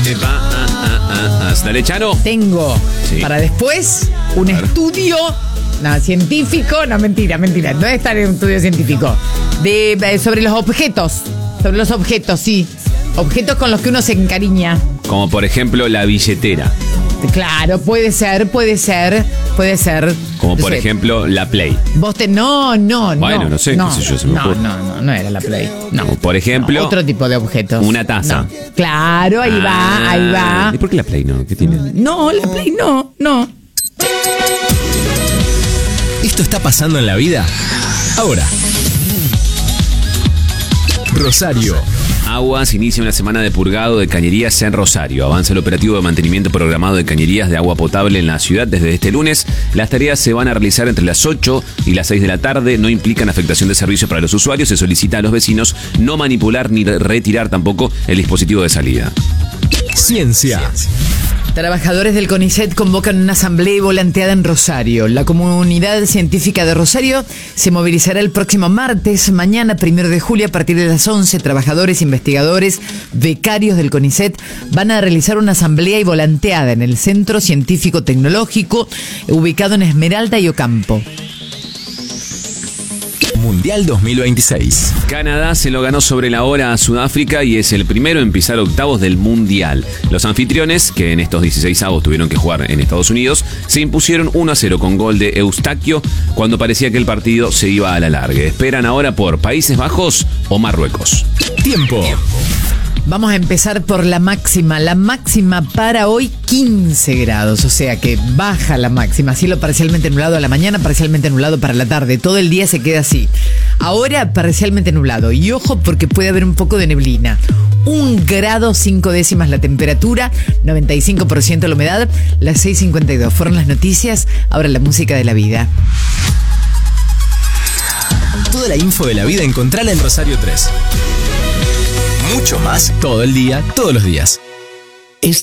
Dale, Chano. Tengo para después un estudio científico. No, mentira. No es estar en un estudio científico. Sobre los objetos. Sobre los objetos, sí. Objetos con los que uno se encariña. Como por ejemplo la billetera. Claro, puede ser. Como por ejemplo la Play. No. Bueno, no sé, qué sé yo, se me ocurre. No era la Play. No. Como por ejemplo. Otro tipo de objetos. Una taza. No. Claro, ahí va. ¿Y por qué la Play no? ¿Qué tiene? No, la Play no. ¿Esto está pasando en la vida? Ahora. Rosario. Aguas inicia una semana de purgado de cañerías en Rosario. Avanza el operativo de mantenimiento programado de cañerías de agua potable en la ciudad desde este lunes. Las tareas se van a realizar entre las 8 y las 6 de la tarde. No implican afectación de servicio para los usuarios. Se solicita a los vecinos no manipular ni retirar tampoco el dispositivo de salida. Ciencia. Trabajadores del CONICET convocan una asamblea y volanteada en Rosario. La comunidad científica de Rosario se movilizará el próximo martes, mañana 1 de julio, a partir de las 11. Trabajadores, investigadores, becarios del CONICET van a realizar una asamblea y volanteada en el Centro Científico Tecnológico, ubicado en Esmeralda y Ocampo. Mundial 2026. Canadá se lo ganó sobre la hora a Sudáfrica y es el primero en pisar octavos del Mundial. Los anfitriones, que en estos 16avos tuvieron que jugar en Estados Unidos, se impusieron 1-0 con gol de Eustaquio cuando parecía que el partido se iba a la larga. Esperan ahora por Países Bajos o Marruecos. Tiempo. Vamos a empezar por la máxima. La máxima para hoy, 15 grados. O sea que baja la máxima. Cielo parcialmente nublado a la mañana, parcialmente nublado para la tarde. Todo el día se queda así. Ahora parcialmente nublado. Y ojo porque puede haber un poco de neblina. 1 grado 5 décimas la temperatura, 95% la humedad. Las 6:52 fueron las noticias. Ahora la música de la vida. Toda la info de la vida encontrala en Rosario 3. Mucho más todo el día, todos los días.